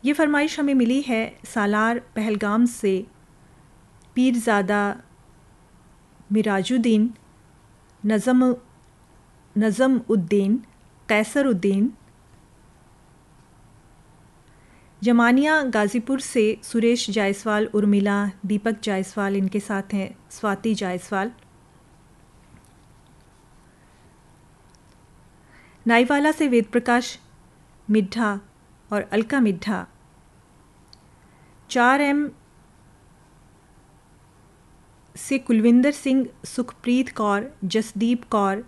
ये फरमाइश हमें मिली है सालार पहलगाम से पीरज़ादा मिराजुद्दीन नज़म उद्दीन कैसर उद्दीन। जमानिया गाज़ीपुर से सुरेश जायसवाल, उर्मिला, दीपक जायसवाल, इनके साथ हैं स्वाति जायसवाल। नाईवाला से वेद प्रकाश मिड्ढा और अलका मिड्ढा। 4M से कुलविंदर सिंह, सुखप्रीत कौर, जसदीप कौर।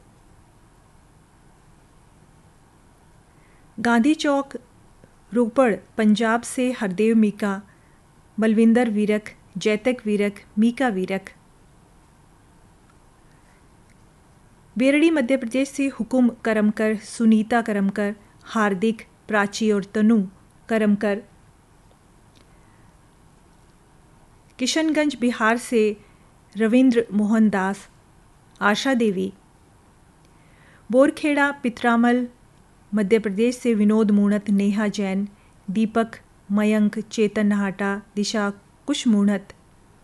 गांधी चौक रोपड़ पंजाब से हरदेव मीका, बलविंदर वीरक, जैतक वीरक, मीका वीरक। बेरड़ी मध्य प्रदेश से हुकुम करमकर, सुनीता करमकर, हार्दिक, प्राची और तनु करमकर। किशनगंज बिहार से रविंद्र मोहन दास, आशा देवी। बोरखेड़ा पिथरामल मध्य प्रदेश से विनोद मूणत, नेहा जैन, दीपक, मयंक, चेतन नहाटा, दिशा कुशमूणत।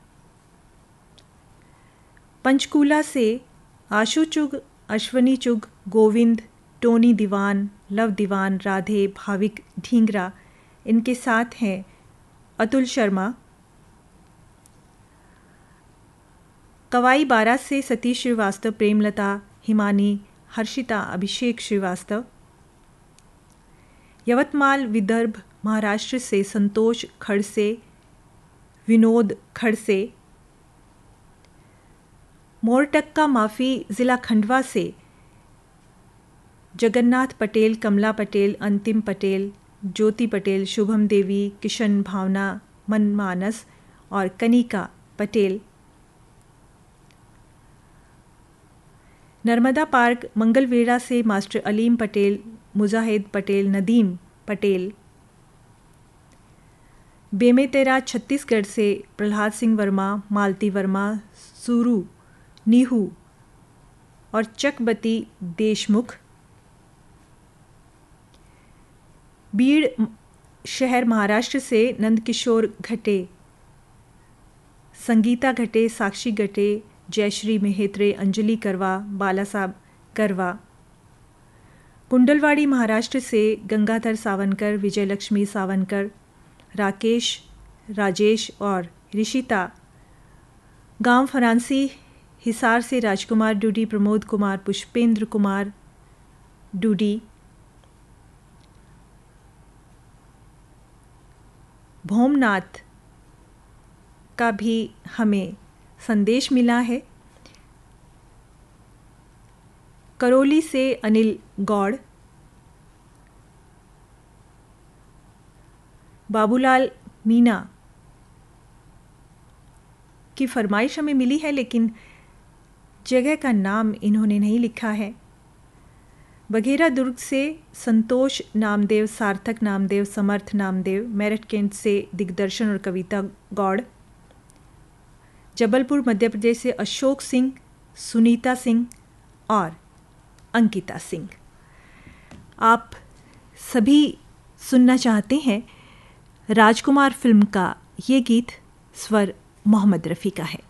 पंचकूला से आशु चुग, अश्वनी चुग, गोविंद, टोनी दीवान, लव दीवान, राधे, भाविक ढींगरा, इनके साथ हैं अतुल शर्मा। कवाई बारा से सतीश श्रीवास्तव, प्रेमलता, हिमानी, हर्षिता, अभिषेक श्रीवास्तव। यवतमाल विदर्भ महाराष्ट्र से संतोष खड़से, विनोद खड़से। मोरटक्का माफी ज़िला खंडवा से जगन्नाथ पटेल, कमला पटेल, अंतिम पटेल, ज्योति पटेल, शुभम देवी, किशन, भावना, मनमानस और कनिका पटेल। नर्मदा पार्क मंगलवेढ़ा से मास्टर अलीम पटेल, मुजाहिद पटेल, नदीम पटेल। बेमेतेरा छत्तीसगढ़ से प्रहलाद सिंह वर्मा, मालती वर्मा, सूरू, नीहू और चकबती देशमुख। बीड़ शहर महाराष्ट्र से नंदकिशोर घटे, संगीता घटे, साक्षी घटे, जयश्री मेहेत्रे, अंजलि करवा, बाला साहब करवा। कुंडलवाड़ी महाराष्ट्र से गंगाधर सावनकर, विजयलक्ष्मी सावनकर, राकेश, राजेश और ऋषिता। गांव फरांसी हिसार से राजकुमार डूडी, प्रमोद कुमार, पुष्पेंद्र कुमार डूडी। भोमनाथ का भी हमें संदेश मिला है। करौली से अनिल गौड़। बाबूलाल मीना की फरमाइश हमें मिली है, लेकिन जगह का नाम इन्होंने नहीं लिखा है। बघेरा दुर्ग से संतोष नामदेव, सार्थक नामदेव, समर्थ नामदेव। मेरठ कैंट से दिग्दर्शन और कविता गौड़। जबलपुर मध्य प्रदेश से अशोक सिंह, सुनीता सिंह और अंकिता सिंह। आप सभी सुनना चाहते हैं राजकुमार फिल्म का ये गीत। स्वर मोहम्मद रफ़ी का है।